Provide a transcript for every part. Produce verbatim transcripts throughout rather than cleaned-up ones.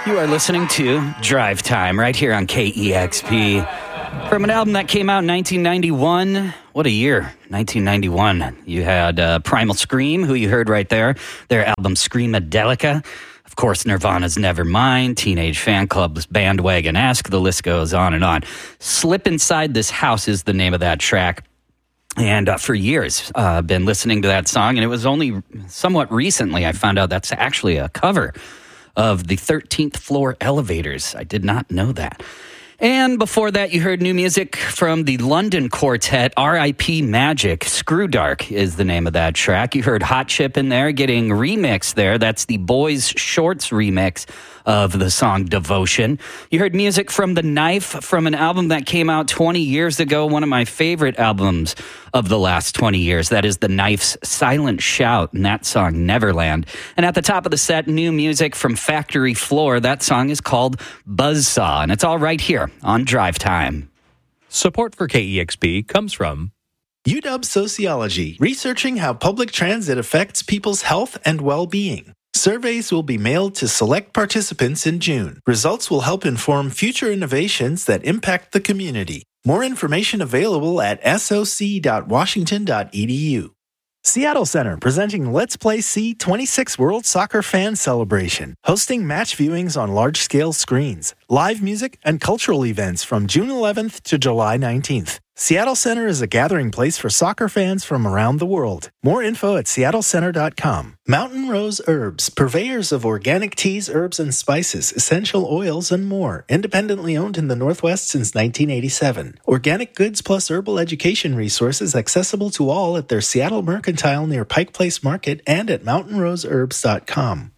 You are listening to Drive Time right here on K E X P. From an album that came out in nineteen ninety-one. What a year, nineteen ninety-one. You had uh, Primal Scream, who you heard right there, their album Screamadelica. Of course, Nirvana's Nevermind, Teenage Fan Club's Bandwagon-esque, the list goes on and on. Slip Inside This House is the name of that track. And uh, for years, I've uh, been listening to that song, and it was only somewhat recently I found out that's actually a cover of the thirteenth Floor Elevators. I did not know that. And before that, you heard new music from the London quartet, R I P Magic. Screw Dark is the name of that track. You heard Hot Chip in there getting remixed there. That's the Boys Shorts remix of the song Devotion. You heard music from The Knife from an album that came out twenty years ago, one of my favorite albums of the last twenty years. That is The Knife's Silent Shout, and that song Neverland. And at the top of the set, new music from Factory Floor. That song is called Buzzsaw, and it's all right here on Drive Time. Support for K E X P comes from U W Sociology, researching how public transit affects people's health and well-being. Surveys will be mailed to select participants in June. Results will help inform future innovations that impact the community. More information available at s o c dot washington dot e d u. Seattle Center presenting Let's Play C twenty-six World Soccer Fan Celebration, hosting match viewings on large-scale screens, live music, and cultural events from June eleventh to July nineteenth. Seattle Center is a gathering place for soccer fans from around the world. More info at seattle center dot com. Mountain Rose Herbs, purveyors of organic teas, herbs, and spices, essential oils, and more. Independently owned in the Northwest since nineteen eighty-seven. Organic goods plus herbal education resources accessible to all at their Seattle Mercantile near Pike Place Market and at mountain rose herbs dot com.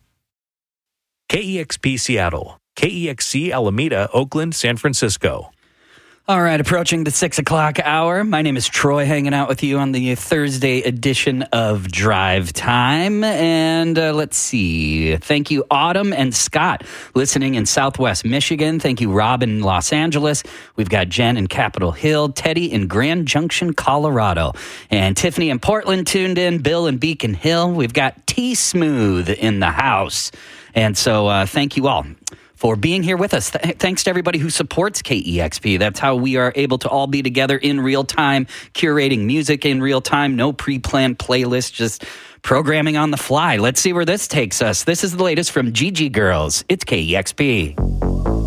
K E X P Seattle, K E X C Alameda, Oakland, San Francisco. All right, approaching the six o'clock hour. My name is Troy, hanging out with you on the Thursday edition of Drive Time. And uh, let's see. Thank you, Autumn and Scott, listening in Southwest Michigan. Thank you, Rob in Los Angeles. We've got Jen in Capitol Hill, Teddy in Grand Junction, Colorado, and Tiffany in Portland tuned in, Bill in Beacon Hill. We've got T-Smooth in the house. And so uh, thank you all for being here with us. Th- thanks to everybody who supports K E X P. That's how we are able to all be together in real time, curating music in real time, no pre-planned playlist, just programming on the fly. Let's see where this takes us. This is the latest from Gigi Girls. It's K E X P.